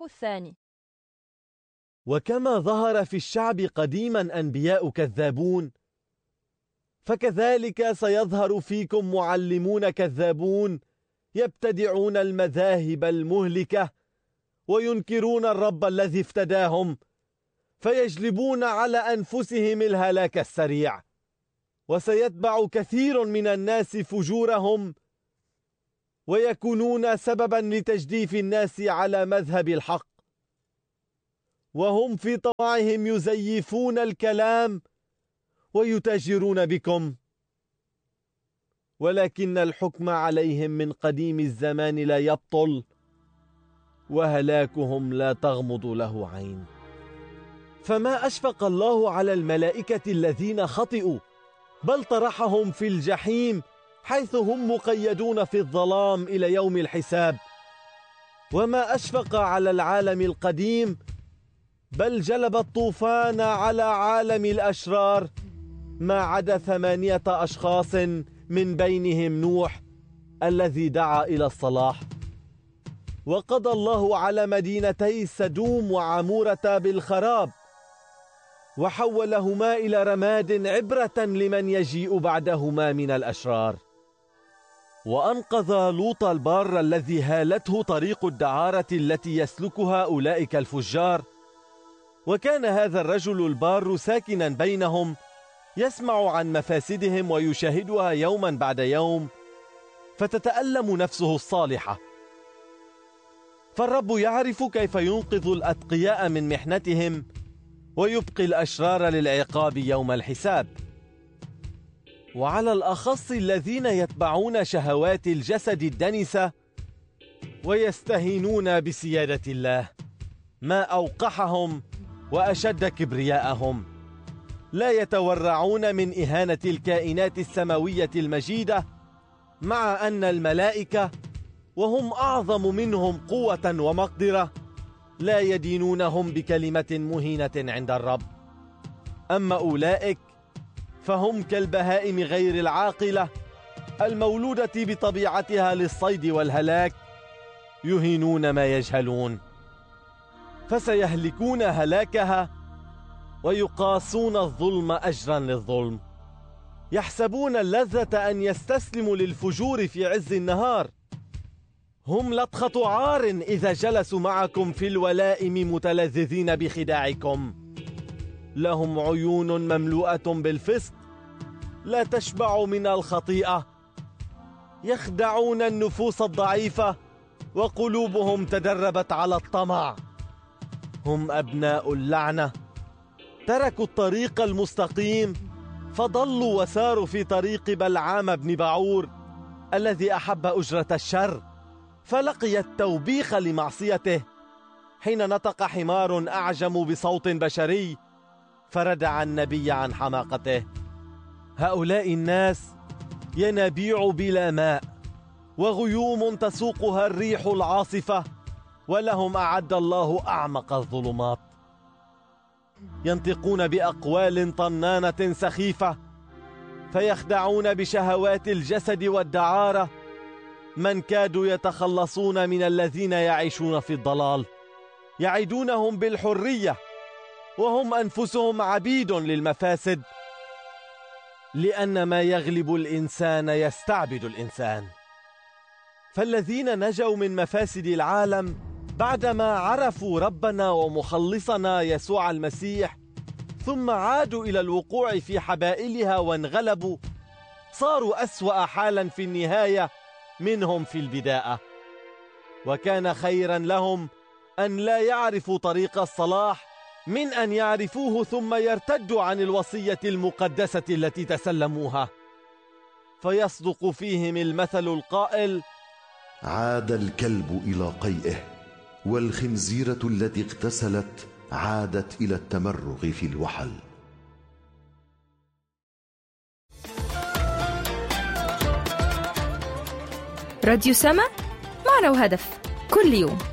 الثاني. وكما ظهر في الشعب قديما أنبياء كذابون، فكذلك سيظهر فيكم معلمون كذابون يبتدعون المذاهب المهلكة وينكرون الرب الذي افتداهم، فيجلبون على أنفسهم الهلاك السريع. وسيتبع كثير من الناس فجورهم ويكونون سببا لتجديف الناس على مذهب الحق، وهم في طمعهم يزيفون الكلام ويتاجرون بكم، ولكن الحكم عليهم من قديم الزمان لا يبطل، وهلاكهم لا تغمض له عين. فما أشفق الله على الملائكة الذين خطئوا، بل طرحهم في الجحيم حيث هم مقيدون في الظلام إلى يوم الحساب. وما أشفق على العالم القديم، بل جلب الطوفان على عالم الأشرار، ما عدا 8 أشخاص من بينهم نوح الذي دعا إلى الصلاح. وقضى الله على مدينتي سدوم وعمورة بالخراب، وحولهما إلى رماد عبرة لمن يجيء بعدهما من الأشرار. وأنقذ لوط البار الذي هالته طريق الدعارة التي يسلكها أولئك الفجار. وكان هذا الرجل البار ساكنا بينهم، يسمع عن مفاسدهم ويشاهدها يوما بعد يوم، فتتألم نفسه الصالحة. فالرب يعرف كيف ينقذ الأتقياء من محنتهم ويبقي الأشرار للعقاب يوم الحساب. وعلى الأخص الذين يتبعون شهوات الجسد الدنسة ويستهينون بسيادة الله، ما أوقحهم وأشد كبرياءهم. لا يتورعون من إهانة الكائنات السماوية المجيدة، مع أن الملائكة وهم أعظم منهم قوة ومقدرة لا يدينونهم بكلمة مهينة عند الرب. أما أولئك فهم كالبهائم غير العاقلة المولودة بطبيعتها للصيد والهلاك، يهينون ما يجهلون، فسيهلكون هلاكها ويقاسون الظلم أجرا للظلم. يحسبون اللذة أن يستسلموا للفجور في عز النهار. هم لطخة عار إذا جلسوا معكم في الولائم متلذذين بخداعكم. لهم عيون مملوءة بالفسق لا تشبع من الخطيئة. يخدعون النفوس الضعيفة وقلوبهم تدربت على الطمع. هم أبناء اللعنة، تركوا الطريق المستقيم فضلوا وساروا في طريق بلعام بن بعور الذي أحب أجرة الشر، فلقي التوبيخ لمعصيته. حين نطق حمار أعجم بصوت بشري فردع النبي عن حماقته. هؤلاء الناس ينابيع بلا ماء وغيوم تسوقها الريح العاصفة، ولهم أعد الله أعمق الظلمات. ينطقون بأقوال طنانة سخيفة، فيخدعون بشهوات الجسد والدعارة من كادوا يتخلصون من الذين يعيشون في الضلال. يعدونهم بالحرية وهم أنفسهم عبيد للمفاسد، لأن ما يغلب الإنسان يستعبد الإنسان. فالذين نجوا من مفاسد العالم بعدما عرفوا ربنا ومخلصنا يسوع المسيح، ثم عادوا إلى الوقوع في حبائلها وانغلبوا، صاروا أسوأ حالا في النهاية منهم في البداية. وكان خيرا لهم أن لا يعرفوا طريق الصلاح من أن يعرفوه ثم يرتدوا عن الوصية المقدسة التي تسلموها. فيصدق فيهم المثل القائل: عاد الكلب إلى قيئه، والخنزيرة التي اغتسلت عادت إلى التمرغ في الوحل. راديو سما، معنى وهدف، كل يوم.